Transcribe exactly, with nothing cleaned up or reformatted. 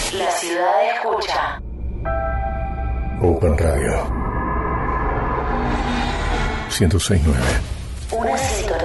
La ciudad escucha. Open Radio ciento seis punto nueve. Una sintonía